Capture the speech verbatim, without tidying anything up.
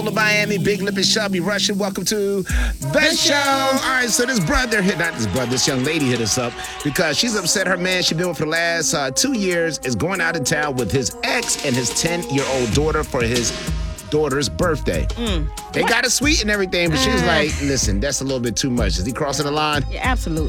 Miami, Big Lip and Shelby Russian. Welcome to the show. All right, so this brother hit, not this brother, this young lady hit us up because she's upset her man she's been with for the last uh, two years is going out of town with his ex and his ten-year-old daughter for his daughter's birthday. Mm. They what? got it sweet and everything, but uh, she's like, listen, that's a little bit too much. Is he crossing the line? Yeah, absolutely.